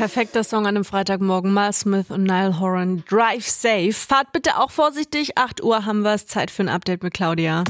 perfekter Song an einem Freitagmorgen. Miles Smith und Niall Horan, Drive Safe. Fahrt bitte auch vorsichtig. 8 Uhr haben wir es. Zeit für ein Update mit Claudia.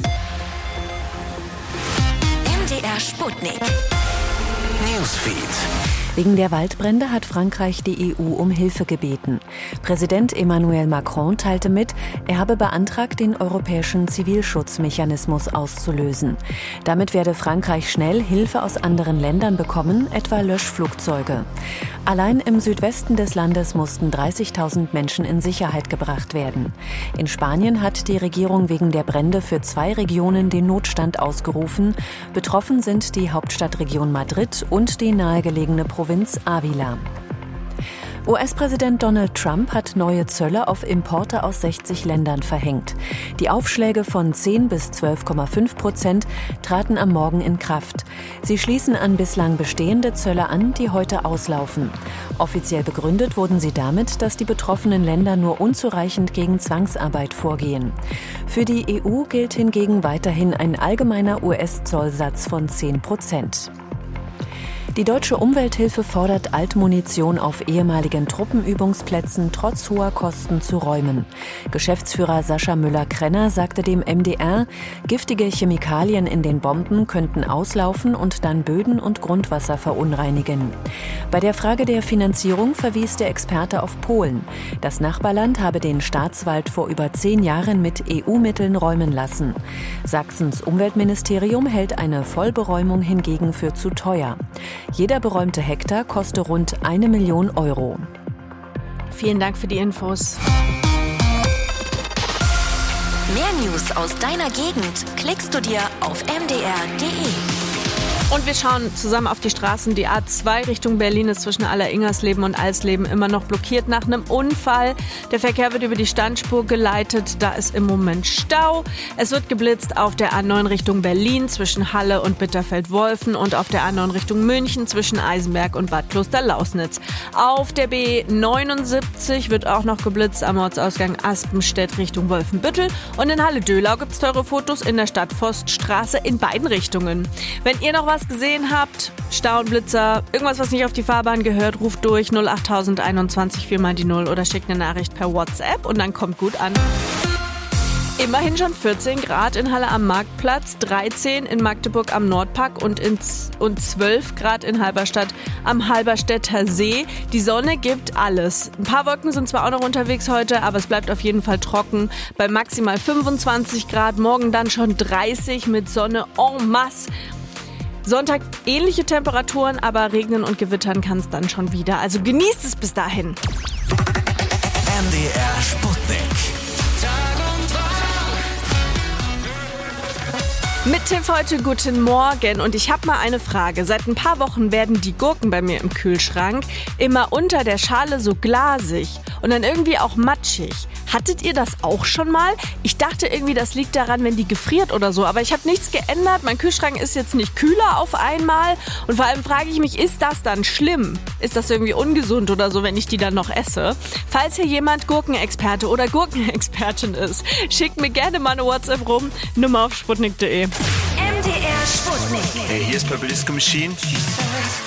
MDR Sputnik. Newsfeed. Wegen der Waldbrände hat Frankreich die EU um Hilfe gebeten. Präsident Emmanuel Macron teilte mit, er habe beantragt, den europäischen Zivilschutzmechanismus auszulösen. Damit werde Frankreich schnell Hilfe aus anderen Ländern bekommen, etwa Löschflugzeuge. Allein im Südwesten des Landes mussten 30.000 Menschen in Sicherheit gebracht werden. In Spanien hat die Regierung wegen der Brände für 2 Regionen den Notstand ausgerufen. Betroffen sind die Hauptstadtregion Madrid und die nahegelegene Provinz Ávila. US-Präsident Donald Trump hat neue Zölle auf Importe aus 60 Ländern verhängt. Die Aufschläge von 10 bis 12,5% traten am Morgen in Kraft. Sie schließen an bislang bestehende Zölle an, die heute auslaufen. Offiziell begründet wurden sie damit, dass die betroffenen Länder nur unzureichend gegen Zwangsarbeit vorgehen. Für die EU gilt hingegen weiterhin ein allgemeiner US-Zollsatz von 10%. Die Deutsche Umwelthilfe fordert, Altmunition auf ehemaligen Truppenübungsplätzen trotz hoher Kosten zu räumen. Geschäftsführer Sascha Müller-Krenner sagte dem MDR, giftige Chemikalien in den Bomben könnten auslaufen und dann Böden und Grundwasser verunreinigen. Bei der Frage der Finanzierung verwies der Experte auf Polen. Das Nachbarland habe den Staatswald vor über 10 Jahren mit EU-Mitteln räumen lassen. Sachsens Umweltministerium hält eine Vollberäumung hingegen für zu teuer. Jeder beräumte Hektar koste rund 1 Million Euro. Vielen Dank für die Infos. Mehr News aus deiner Gegend klickst du dir auf mdr.de. Und wir schauen zusammen auf die Straßen. Die A2 Richtung Berlin ist zwischen Aller-Ingersleben und Alsleben immer noch blockiert nach einem Unfall. Der Verkehr wird über die Standspur geleitet. Da ist im Moment Stau. Es wird geblitzt auf der A9 Richtung Berlin zwischen Halle und Bitterfeld-Wolfen und auf der A9 Richtung München zwischen Eisenberg und Bad Kloster-Lausnitz. Auf der B79 wird auch noch geblitzt am Ortsausgang Aspenstedt Richtung Wolfenbüttel. Und in Halle-Döhlau gibt es teure Fotos in der Stadtforststraße in beiden Richtungen. Wenn ihr noch was gesehen habt, Stau und Blitzer, irgendwas, was nicht auf die Fahrbahn gehört, ruft durch 08021 4 die 0 oder schickt eine Nachricht per WhatsApp und dann kommt gut an. Immerhin schon 14 Grad in Halle am Marktplatz, 13 in Magdeburg am Nordpark und 12 Grad in Halberstadt am Halberstädter See. Die Sonne gibt alles. Ein paar Wolken sind zwar auch noch unterwegs heute, aber es bleibt auf jeden Fall trocken. Bei maximal 25 Grad, morgen dann schon 30 mit Sonne en masse. Sonntag ähnliche Temperaturen, aber regnen und gewittern kann es dann schon wieder. Also genießt es bis dahin. MDR Sputnik. Mit Tiff heute guten Morgen und ich habe mal eine Frage. Seit ein paar Wochen werden die Gurken bei mir im Kühlschrank immer unter der Schale so glasig und dann irgendwie auch matschig. Hattet ihr das auch schon mal? Ich dachte irgendwie, das liegt daran, wenn die gefriert oder so, aber ich habe nichts geändert. Mein Kühlschrank ist jetzt nicht kühler auf einmal und vor allem frage ich mich, ist das dann schlimm? Ist das irgendwie ungesund oder so, wenn ich die dann noch esse? Falls hier jemand Gurkenexperte oder Gurkenexpertin ist, schickt mir gerne mal eine WhatsApp rum, Nummer auf sputnik.de. MDR Sputnik. Hey, hier ist Purple Disco Machine.